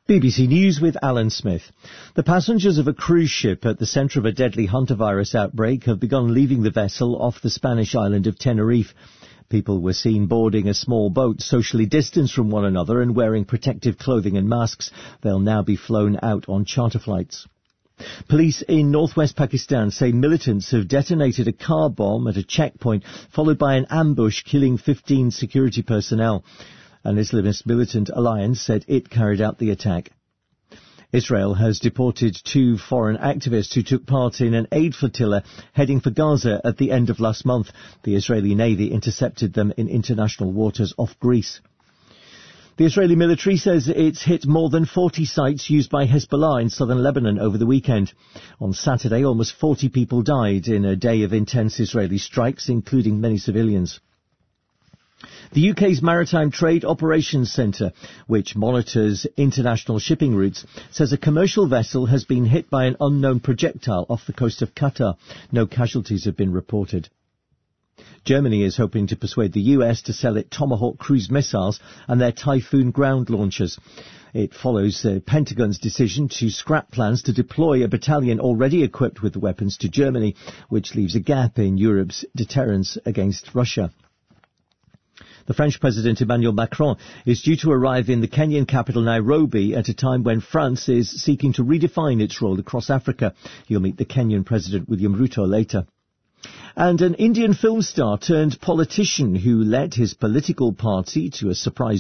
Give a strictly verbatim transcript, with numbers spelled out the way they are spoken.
B B C News with Alan Smith. The passengers of a cruise ship at the centre of a deadly hantavirus outbreak have begun leaving the vessel off the Spanish island of Tenerife. People were seen boarding a small boat, socially distanced from one another and wearing protective clothing and masks. They'll now be flown out on charter flights. Police in northwest Pakistan say militants have detonated a car bomb at a checkpoint, followed by an ambush killing fifteen security personnel. An Islamist militant alliance said it carried out the attack. Israel has deported two foreign activists who took part in an aid flotilla heading for Gaza at the end of last month. The Israeli Navy intercepted them in international waters off Greece. The Israeli military says it's hit more than forty sites used by Hezbollah in southern Lebanon over the weekend. On Saturday, almost forty people died in a day of intense Israeli strikes, including many civilians. The U K's Maritime Trade Operations Centre, which monitors international shipping routes, says a commercial vessel has been hit by an unknown projectile off the coast of Qatar. No casualties have been reported. Germany is hoping to persuade the U S to sell it Tomahawk cruise missiles and their Typhoon ground launchers. It follows the Pentagon's decision to scrap plans to deploy a battalion already equipped with the weapons to Germany, which leaves a gap in Europe's deterrence against Russia. The French President Emmanuel Macron is due to arrive in the Kenyan capital Nairobi at a time when France is seeking to redefine its role across Africa. He'll meet the Kenyan President William Ruto later. And an Indian film star turned politician who led his political party to a surprise